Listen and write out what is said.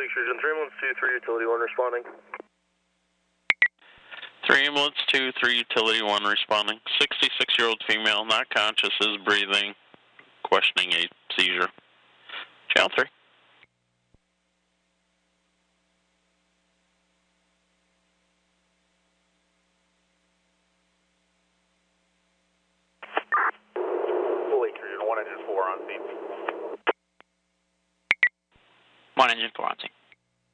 Lake Surgeon, 3 ambulance 2-3 utility 1 responding. 3 ambulance 2-3 utility 1 responding. 66-year-old female, not conscious, is breathing, questioning a seizure. Channel 3. Lake Surgeon, 1 engine 4 on scene. 1 engine 4 on scene.